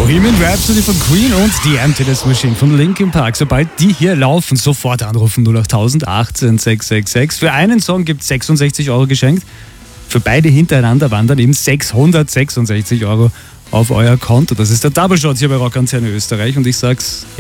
Bohemian Rhapsody von Queen und die Emptiness Machine von Linkin Park. Sobald die hier laufen, sofort anrufen 08000 18 666. Für einen Song gibt es 66 Euro geschenkt. Für beide hintereinander wandern eben 666 Euro auf euer Konto. Das ist der Double Shot hier bei Rock Antenne Österreich und ich sag's